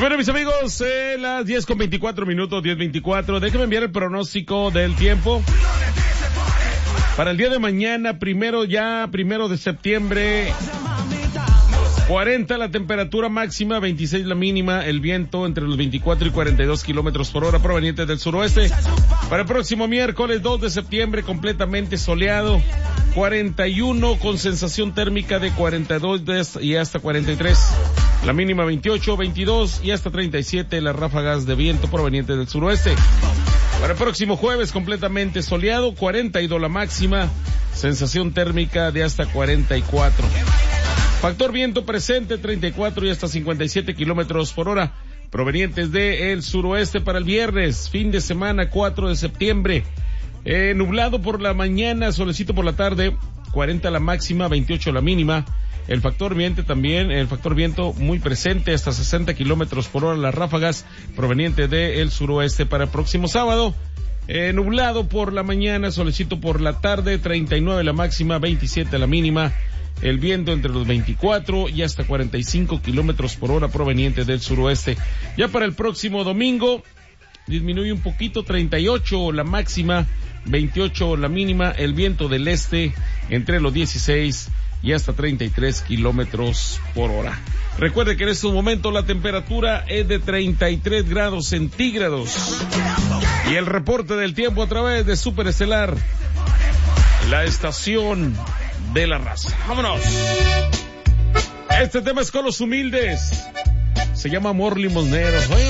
Bueno, mis amigos, las 10:24, 10:24. Déjenme enviar el pronóstico del tiempo. Para el día de mañana, primero de septiembre, 40 la temperatura máxima, 26 la mínima, el viento entre los 24 y 42 kilómetros por hora proveniente del suroeste. Para el próximo miércoles 2 de septiembre, completamente soleado, 41 con sensación térmica de 42 y hasta 43. La mínima 28, 22 y hasta 37 las ráfagas de viento provenientes del suroeste. Para el próximo jueves, completamente soleado, 42 la máxima, sensación térmica de hasta 44. Factor viento presente, 34 y hasta 57 kilómetros por hora, provenientes del suroeste. Para el viernes, fin de semana, 4 de septiembre. Nublado por la mañana, solecito por la tarde, 40 la máxima, 28 la mínima. El factor viento muy presente, hasta 60 kilómetros por hora las ráfagas, provenientes del suroeste. Para el próximo sábado, nublado por la mañana, solecito por la tarde, 39 la máxima, 27 la mínima. El viento entre los 24 y hasta 45 kilómetros por hora proveniente del suroeste. Ya para el próximo domingo, disminuye un poquito, 38 la máxima, 28 la mínima. El viento del este entre los 16 y hasta 33 kilómetros por hora. Recuerde que en estos momentos la temperatura es de 33 grados centígrados. Y el reporte del tiempo a través de Superestelar, la estación de la raza. ¡Vámonos! Este tema es con Los Humildes. Se llama Amor Limonero. Oye,